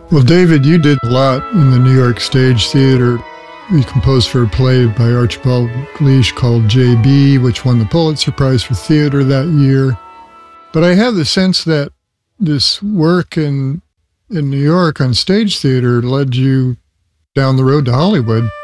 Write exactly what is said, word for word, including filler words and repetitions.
Well, David, you did a lot in the New York Stage Theater. You composed for a play by Archibald Leach called J B, which won the Pulitzer Prize for Theater that year. But I have the sense that this work in in New York on stage theater led you down the road to Hollywood.